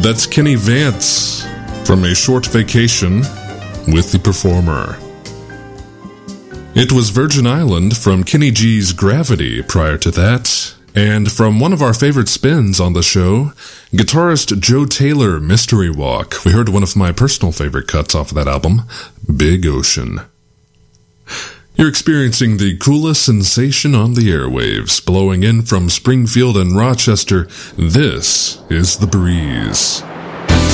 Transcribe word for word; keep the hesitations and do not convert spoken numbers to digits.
That's Kenny Vance from A Short Vacation with The Performer. It was Virgin Island from Kenny G's Gravity prior to that, and from one of our favorite spins on the show, guitarist Joe Taylor, Mystery Walk. We heard one of my personal favorite cuts off of that album, Big Ocean. You're experiencing the coolest sensation on the airwaves, blowing in from Springfield and Rochester. This is The Breeze.